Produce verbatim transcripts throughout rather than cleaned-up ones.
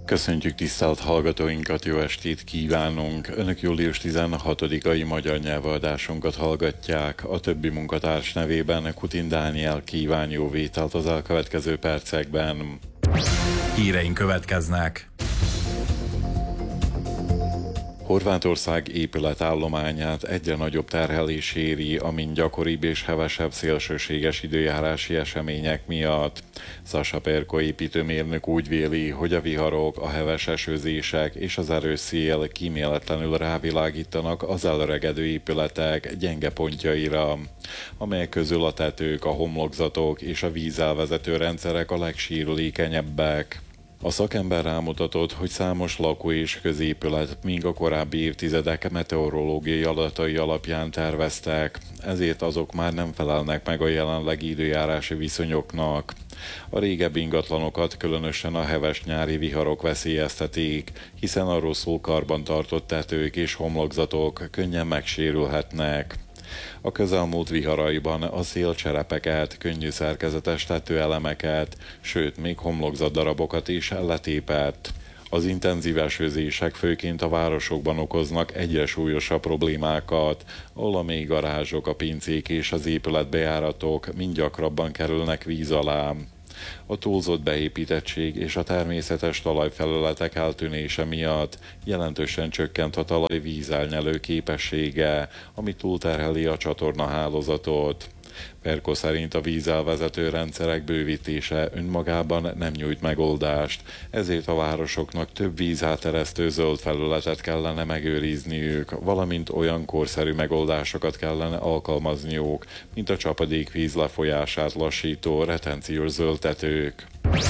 Köszöntjük tisztelt hallgatóinkat, jó estét kívánunk! Önök július tizenhatodikai magyar nyelvadásunkat hallgatják. A többi munkatárs nevében Kutin Dániel kíván jó vételt az elkövetkező percekben. Híreink következnek. Horvátország épületállományát egyre nagyobb terhelés éri, amint gyakoribb és hevesebb szélsőséges időjárási események miatt. Sasa Perko építőmérnök úgy véli, hogy a viharok, a heves esőzések és az erős szél kíméletlenül rávilágítanak az elöregedő épületek gyenge pontjaira, amelyek közül a tetők, a homlokzatok és a vízelvezető rendszerek a legsérülékenyebbek. A szakember rámutatott, hogy számos lakó- és középület még a korábbi évtizedek meteorológiai adatai alapján terveztek, ezért azok már nem felelnek meg a jelenlegi időjárási viszonyoknak. A régebbi ingatlanokat különösen a heves nyári viharok veszélyeztetik, hiszen a rosszul karbantartott tetők és homlokzatok könnyen megsérülhetnek. A közelmúlt viharaiban a szélcserepeket, könnyű szerkezetes tetőelemeket, sőt még homlokzatdarabokat is letépett. Az intenzív esőzések főként a városokban okoznak egyre súlyosabb problémákat, ahol a mély garázsok, a pincék és az épületbejáratok mind gyakrabban kerülnek víz alá. A túlzott beépítettség és a természetes talajfelületek eltűnése miatt jelentősen csökkent a talaj vízelnyelő képessége, ami túlterheli a csatornahálózatot. Perko szerint a vízelvezető rendszerek bővítése önmagában nem nyújt megoldást, ezért a városoknak több vízáteresztő zöld felületet kellene megőrizniük, valamint olyan korszerű megoldásokat kellene alkalmazniuk, mint a csapadékvíz lefolyását lassító retenciós zöldtetők.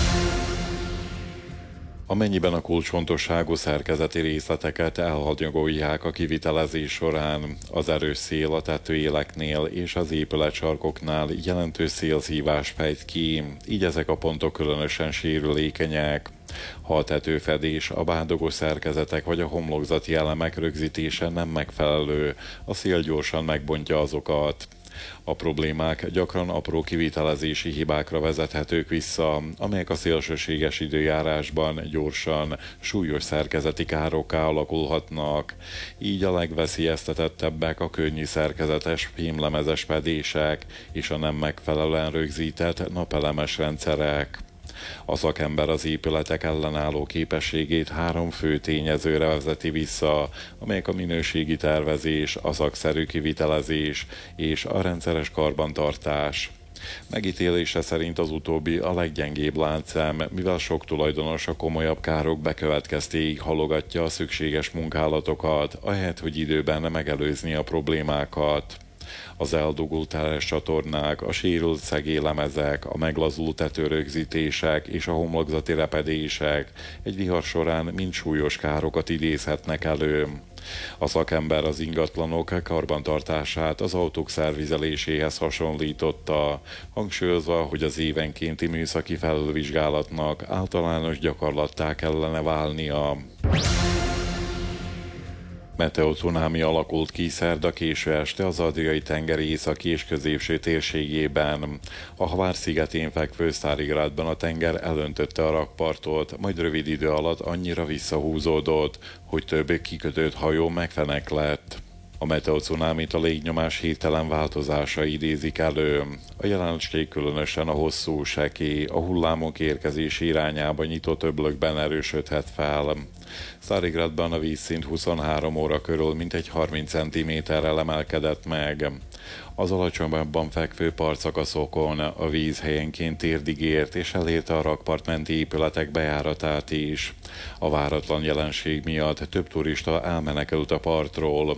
Amennyiben a kulcsfontosságú szerkezeti részleteket elhanyagolják a kivitelezés során, az erős szél a tetőéleknél és az épületsarkoknál jelentős szélszívás fejt ki, így ezek a pontok különösen sérülékenyek. Ha a tetőfedés, a bádogos szerkezetek vagy a homlokzati elemek rögzítése nem megfelelő, a szél gyorsan megbontja azokat. A problémák gyakran apró kivitelezési hibákra vezethetők vissza, amelyek a szélsőséges időjárásban gyorsan, súlyos szerkezeti károkká alakulhatnak. Így a legveszélyeztetettebbek a könnyű szerkezetes fémlemezes fedések és a nem megfelelően rögzített napelemes rendszerek. A szakember az épületek ellenálló képességét három fő tényezőre vezeti vissza, amelyek a minőségi tervezés, a szakszerű kivitelezés és a rendszeres karbantartás. Megítélése szerint az utóbbi a leggyengébb láncszem, mivel sok tulajdonos a komolyabb károk bekövetkeztéig halogatja a szükséges munkálatokat, ahelyett, hogy időben megelőzni a problémákat. Az eldugult teles csatornák, a sérült szegélylemezek, a meglazult tetőrögzítések és a homlokzati repedések egy vihar során mind súlyos károkat idézhetnek elő. A szakember az ingatlanok karbantartását az autók szervizeléséhez hasonlította, hangsúlyozva, hogy az évenkénti műszaki felülvizsgálatnak általános gyakorlattá kellene válnia. Meteocunámi alakult ki szerda késő este az Adriai-tenger északi és középső térségében. A Hvar szigetén fekvő Starigrádban a tenger elöntötte a rakpartot, majd rövid idő alatt annyira visszahúzódott, hogy több kikötött hajó megfenek lett. A meteocunámit a légnyomás hirtelen változása idézik elő. A jelenség különösen a hosszú, sekély, a hullámok érkezési irányába nyitott öblökben erősödhet fel. Starigradban a vízszint huszonhárom óra körül mintegy harminc centiméterrel emelkedett meg. Az alacsonyabban fekvő partszakaszokon a víz helyenként térdig ért és elérte a rakpart menti épületek bejáratát is. A váratlan jelenség miatt több turista elmenekült a partról.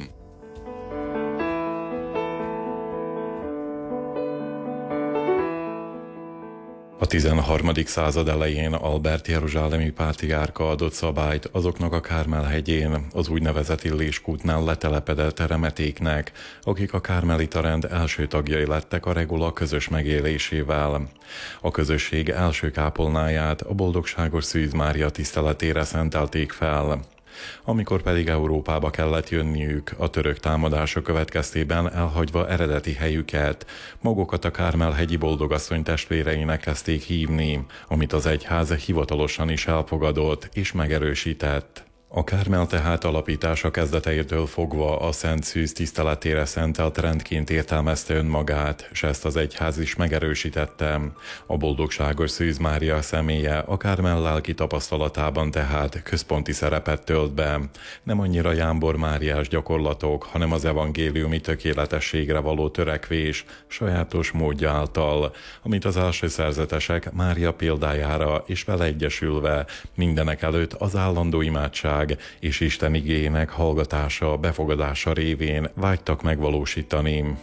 A tizenharmadik század elején Albert jeruzsálemi pátriárka adott szabályt azoknak a Kármel-hegyén, az úgynevezett Illéskútnál letelepedett remetéknek, akik a kármelita rend első tagjai lettek a regula közös megélésével. A közösség első kápolnáját a boldogságos Szűz Mária tiszteletére szentelték fel. Amikor pedig Európába kellett jönniük, a török támadások következtében elhagyva eredeti helyüket, magukat a Kármel-hegyi boldogasszony testvéreinek kezdték hívni, amit az egyház hivatalosan is elfogadott és megerősített. A Kármel tehát alapítása kezdeteitől fogva a Szent Szűz tiszteletére szentelt rendként értelmezte önmagát, s ezt az egyház is megerősítette. A boldogságos Szűz Mária személye a Kármel lelki tapasztalatában tehát központi szerepet tölt be. Nem annyira Jámbor Máriás gyakorlatok, hanem az evangéliumi tökéletességre való törekvés sajátos módja által, amit az első szerzetesek Mária példájára és vele egyesülve mindenek előtt az állandó imádság és Isten igéjének hallgatása, befogadása révén vágytak megvalósítani.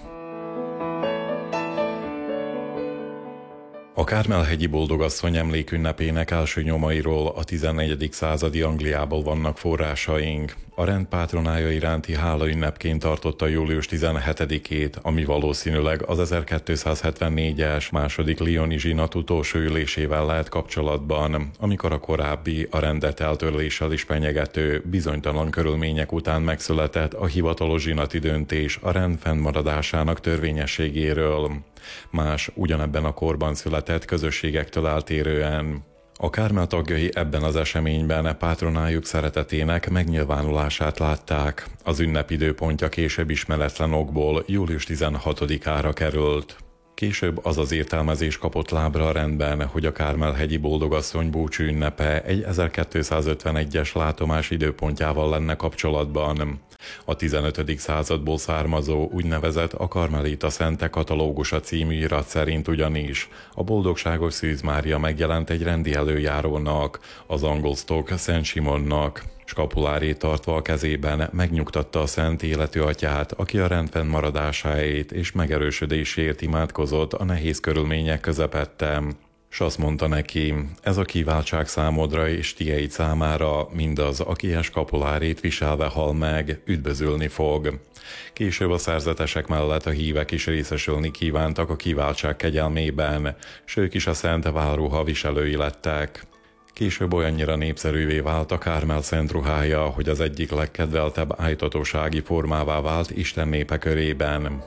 A Kármel-hegyi boldogasszony emlékünnepének első nyomairól a tizennegyedik századi Angliából vannak forrásaink. A rend pátronája iránti hálaünnepként tartotta július tizenhetedikét, ami valószínűleg az ezerkétszázhetvennégyes második lyoni zsinat utolsó ülésével lehet kapcsolatban, amikor a korábbi, a rendet eltörléssel is fenyegető, bizonytalan körülmények után megszületett a hivatalos zsinati döntés a rend fennmaradásának törvényességéről. Más, ugyanebben a korban született közösségektől eltérően. A Kármel tagjai ebben az eseményben pátronájuk szeretetének megnyilvánulását látták. Az ünnep időpontja később ismeretlen okból július tizenhatodikára került. Később az az értelmezés kapott lábra a rendben, hogy a Kármel-hegyi boldogasszony búcsú ünnepe egy ezerkétszázötvenegyes látomás időpontjával lenne kapcsolatban. A tizenötödik századból származó úgynevezett a Karmelita Szentek katalógusa című irat szerint ugyanis a boldogságos Szűz Mária megjelent egy rendi előjárónak, az angol stock Szent Simonnak. Skapulárét tartva a kezében megnyugtatta a szent életű atyát, aki a rend fennmaradásáért és megerősödésért imádkozott a nehéz körülmények közepette. S azt mondta neki, ez a kiváltság számodra és tieid számára mindaz, aki a skapulárét viselve hal meg, üdvözölni fog. Később a szerzetesek mellett a hívek is részesülni kívántak a kiváltság kegyelmében, s ők is a szent válruha viselői lettek. Később olyannyira népszerűvé vált a Kármel szent ruhája, hogy az egyik legkedveltebb ájtatósági formává vált Isten népe körében.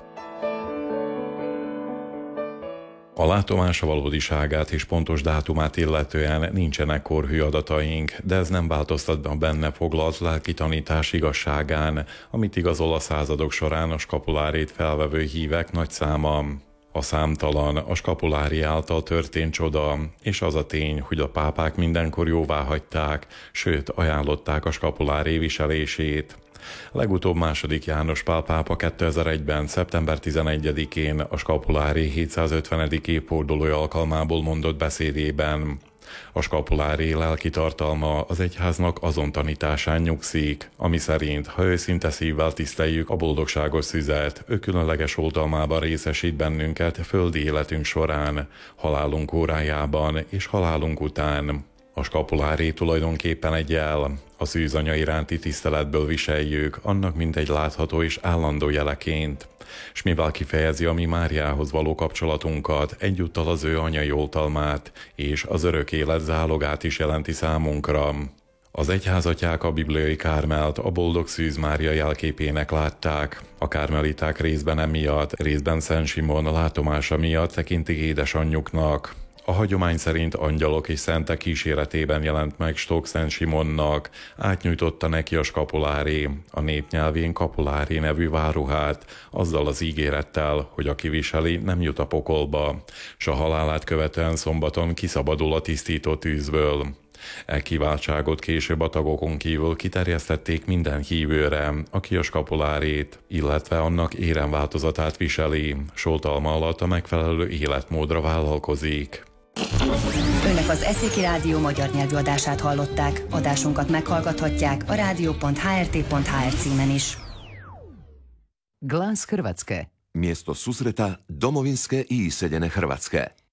A látomása valódiságát és pontos dátumát illetően nincsenek korhű adataink, de ez nem változtat a benne foglalt lelki tanítás igazságán, amit igazol a századok során a skapulárét felvevő hívek nagy száma. A számtalan, a skapulári által történt csoda, és az a tény, hogy a pápák mindenkor jóváhagyták, sőt ajánlották a skapuláré viselését. Legutóbb második János Pál pápa kétezer-egyben. szeptember tizenegyedikén a skapuláré hétszázötvenedik évfordulója alkalmából mondott beszédében. A skapuláré lelki tartalma az egyháznak azon tanításán nyugszik, ami szerint, ha őszinte szívvel tiszteljük a boldogságos szüzet, ő különleges oltalmában részesít bennünket földi életünk során, halálunk órájában és halálunk után. A skapuláré tulajdonképpen egy jel, a szűzanya iránti tiszteletből viseljük, annak mindegy látható és állandó jeleként. S mivel kifejezi a mi Máriához való kapcsolatunkat, egyúttal az ő anyai oltalmát és az örök élet zálogát is jelenti számunkra. Az egyházatják a bibliai Kármelt a boldog Szűz Mária jelképének látták. A kármeliták részben emiatt, részben Szent Simon látomása miatt tekintik édesanyjuknak. A hagyomány szerint angyalok és szentek kíséretében jelent meg Stock Szent Simonnak, átnyújtotta neki a skapuláré, a népnyelvén kapuláré nevű váruhát, azzal az ígérettel, hogy aki viseli, nem jut a pokolba, s a halálát követően szombaton kiszabadul a tisztító tűzből. E kiváltságot később a tagokon kívül kiterjesztették minden hívőre, aki a skapulárét, illetve annak éremváltozatát viseli, s oltalma alatt a megfelelő életmódra vállalkozik. Önök az Eszéki Rádió magyar nyelvű adását hallották. Adásunkat meghallgathatják a rádió pont há er té pont há er címen is. Glas Hrvatske. Mjesto susreta domovinske i iseljene Hrvatske.